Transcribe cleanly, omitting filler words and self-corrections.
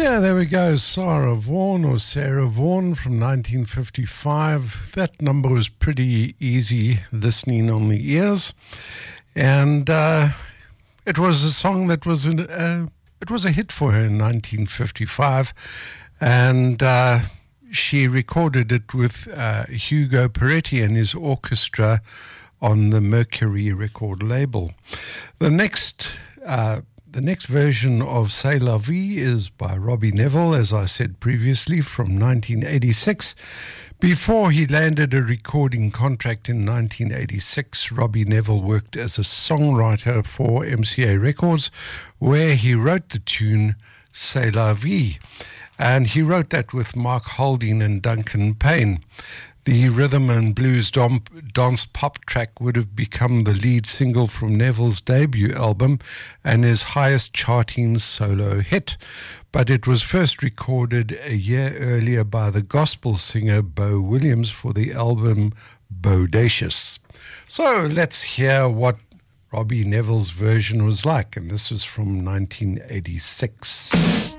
Yeah, there we go. Sarah Vaughan or Sarah Vaughan from 1955. That number was pretty easy listening on the ears. And it was a song that was it was a hit for her in 1955. And she recorded it with Hugo Peretti and his orchestra on the Mercury record label. The next version of C'est la Vie is by Robbie Nevil, as I said previously, from 1986. Before he landed a recording contract in 1986, Robbie Nevil worked as a songwriter for MCA Records, where he wrote the tune C'est la Vie. And he wrote that with Mark Holding and Duncan Payne. The rhythm and blues dance pop track would have become the lead single from Neville's debut album and his highest charting solo hit. But it was first recorded a year earlier by the gospel singer Bo Williams for the album Bodacious. So let's hear what Robbie Neville's version was like, and this was from 1986.